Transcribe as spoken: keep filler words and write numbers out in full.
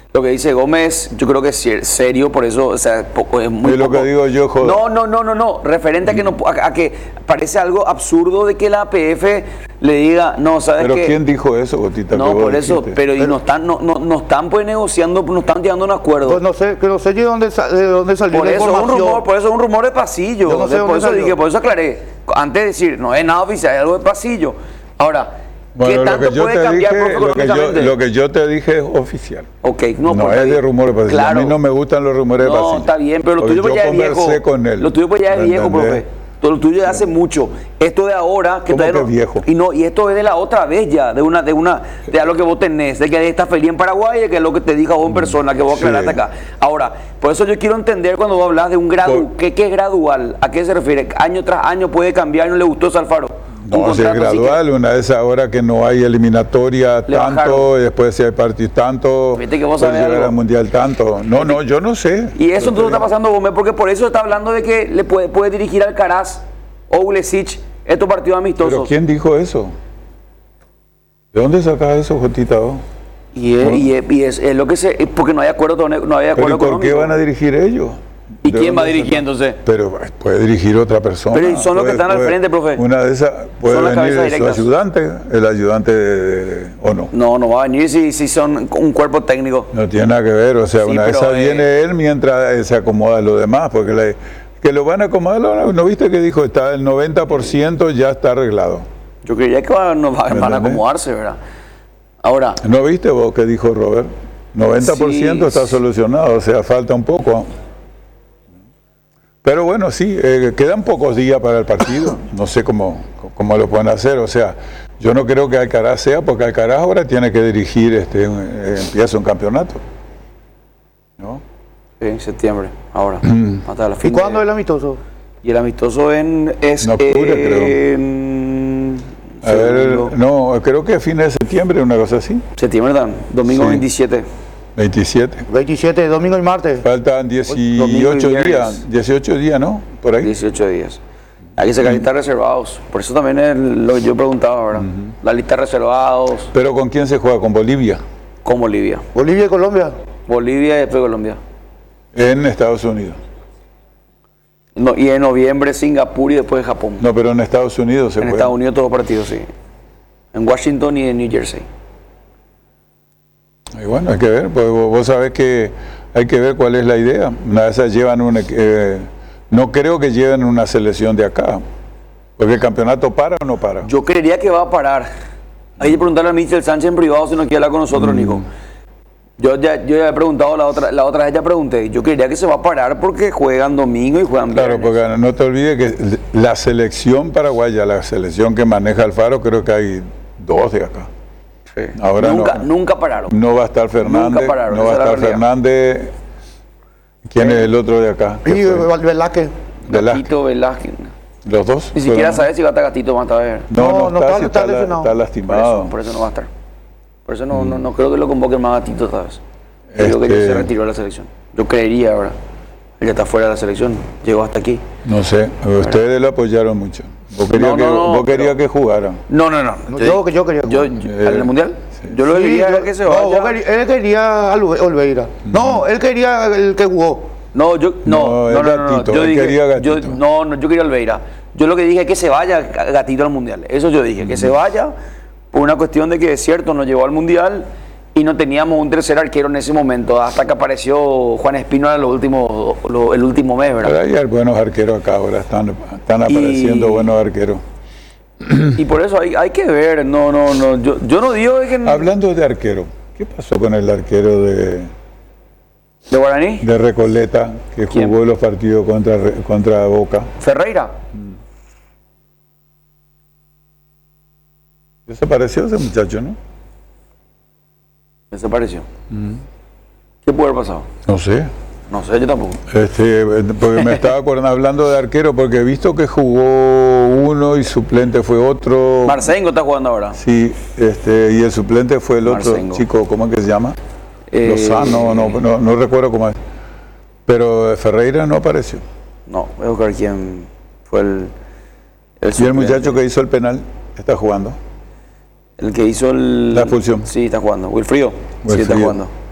Lo que dice Gómez, yo creo que es serio, por eso, o sea, poco, es muy Es lo poco. que digo yo, joder. No, no, no, no, no, referente a que no, a, a que parece algo absurdo de que la A P F le diga, no, ¿sabes qué? Pero ¿quién dijo eso, Gotita? No, por eso, dijiste? pero, y Pero- no están, no, no, no están pues negociando, no están llegando a un acuerdo. Pues no sé, que no sé de dónde, sa- de dónde salió Por la eso es un información. rumor, por eso es un rumor de pasillo. Yo no sé De- dónde por eso salió. dije, por eso aclaré. Antes de decir, no es nada oficial, es algo de pasillo. Ahora, Bueno, ¿qué lo tanto que yo puede te cambiar dije, profe, lo que yo, económicamente? lo que yo te dije es oficial. Ok, no, No, pues, es está de bien. rumores de pasillo. Claro. A mí no me gustan los rumores de No, pasillo. está bien, pero lo Porque tuyo pues yo ya es viejo. conversé con él. Lo tuyo pues ya es ¿me viejo, entendés? profe. Todo lo tuyo de hace mucho. Esto de ahora, que ¿Cómo todavía que no- viejo? Y no, y esto es de la otra vez ya, de una, de una, de algo que vos tenés, de que estás feliz en Paraguay, de que es lo que te dijo vos en persona, que vos Sí. aclaraste acá. Ahora, por eso yo quiero entender cuando vos hablas de un gradu, Por- ¿qué, ¿qué es gradual? ¿A qué se refiere? Año tras año puede cambiar, no le gustó a Alfaro. Un No, si es contrato así que- gradual, una de esas horas que no hay eliminatoria Le tanto, bajaron. y después si hay partidos tanto, Viste que vos puede sabés llegar algo. al mundial tanto. No, no, yo no sé. Y eso Yo entonces te está digo. pasando, Gómez, porque por eso está hablando de que le puede, puede dirigir al Alcaraz o Ulesic estos partidos amistosos. ¿Pero quién dijo eso? ¿De dónde sacas eso, Jotita? vos? Y, es, y, es, y es- es lo que se. es porque no hay acuerdo, no hay ¿Pero acuerdo y por qué económico. van a dirigir ellos? ¿Y ¿De quién va a dónde dirigir sacan? entonces? Pero puede dirigir otra persona. Pero y son los que puede- están al puede- frente, profe. Una de esas puede Son las venir cabezas su directas. ayudante, el ayudante de, de- de- o no. No, no va a venir si, si son un cuerpo técnico. No tiene nada que ver, o sea, Sí, una de pero, esas eh, viene él mientras eh, se acomoda lo demás, porque le- que lo van a acomodar, ¿no, ¿no viste que dijo? Está el noventa por ciento ya está arreglado. Yo creía que van, no, van, ¿Me van a entendés? acomodarse, ¿verdad? Ahora, ¿No viste vos que dijo Robert? noventa por ciento Sí. está solucionado, o sea, falta un poco. Pero bueno, sí, eh, quedan pocos días para el partido. No sé cómo, cómo lo pueden hacer. O sea, yo no creo que Alcaraz sea, porque Alcaraz ahora tiene que dirigir, este, un- eh, empieza un campeonato. ¿No? sí, en septiembre, ahora. hasta la ¿Y fin cuándo de- es el amistoso? Y el amistoso en, es En octubre, creo. en A ver, segundo- no, creo que a fines de septiembre, una cosa así. septiembre, Dan, domingo Sí. veintisiete. veintisiete. veintisiete, domingo y martes. Faltan Domingo y dieciocho viernes. días. dieciocho días, ¿no? Por ahí. dieciocho días. Hay que sacar listas reservados. Por eso también es lo que yo preguntaba ahora. La lista de reservados Pero ¿con quién se juega? Con Bolivia, con Bolivia. Bolivia y Colombia. Bolivia y después Colombia. en Estados Unidos. No, y en noviembre Singapur y después Japón. No, pero en Estados Unidos se en juega. Estados Unidos todos los partidos, sí. En Washington y en New Jersey. Y bueno, hay que ver, pues vos vos sabés que hay que ver cuál es la idea. Una de esas llevan una, eh, no creo que lleven una selección de acá, porque el campeonato para o no para. Yo creería que va a parar. Hay que preguntarle a Michel Sánchez en privado si no quiere hablar con nosotros, Nico. Yo ya, yo ya he preguntado la otra, la otra vez ya pregunté. Yo creería que se va a parar porque juegan domingo y juegan Claro, viernes. porque no te olvides que la selección paraguaya, la selección que maneja Alfaro, creo que hay dos de acá. Sí. Ahora nunca, no. nunca pararon. No va a estar Fernández, pararon, no va a esa es la estar realidad. Fernández. ¿Quién es el otro de acá? Y ¿Qué fue? Velázquez. Velázquez. Gatito Velázquez. Los dos. Ni siquiera fueron- sabes si va a estar Gatito más a ver. No, no, No, no está, está- si está está, la- lesionado. está Por lastimado. eso, por eso no va a estar. Por eso no, no, no creo que lo convoquen más Gatito, ¿sabes? Yo creo que Este- ya se retiró de la selección. Yo creería ahora. Él ya está fuera de la selección. Llegó hasta aquí. No sé, ustedes lo apoyaron mucho. Vos querías No, que, no, no, vos querías pero- que jugaran. No, no, no. No, yo- yo quería Yo, jugar. yo- Eh, ¿en el mundial? sí. Yo lo Sí, quería yo- que se no, vaya. vos querí- él quería a Lu- Olveira. No, él quería el que jugó. No, yo No, no, el no, no, no, no, Gatito, yo él dije, quería yo, Gatito. no, no, yo quería Olveira. Yo lo que dije es que se vaya Gatito al mundial. Eso yo dije, que se vaya por una cuestión de que es cierto, nos llevó al mundial y no teníamos un tercer arquero en ese momento, hasta que apareció Juan Espino en los últimos, lo- el último mes, Pero ¿verdad? hay buenos arqueros acá ahora, están, están apareciendo Y- buenos arqueros. Y por eso hay, hay que ver, no, no, no, yo, yo no digo de que Hablando de arquero, ¿qué pasó con el arquero de, de Guaraní, de Recoleta que ¿Quién? jugó los partidos contra, Re- contra Boca? Ferreira. Desapareció ese muchacho, ¿no? Desapareció. ¿Qué puede haber pasado? No sé. No sé, yo tampoco. Este, porque me estaba acordando, hablando de arquero, porque he visto que jugó uno y suplente fue otro. Marcengo está jugando ahora. Sí, este, y el suplente fue el otro Marcengo. chico, ¿cómo es que se llama? Eh, Lozano, no, no, no recuerdo cómo es. Pero Ferreira no apareció. No, voy a buscar quién fue el. El, Y el suplente. muchacho que hizo el penal está jugando. El que hizo el. La expulsión. Sí, está jugando. Wilfrido. Sí, está Wilfrido. jugando.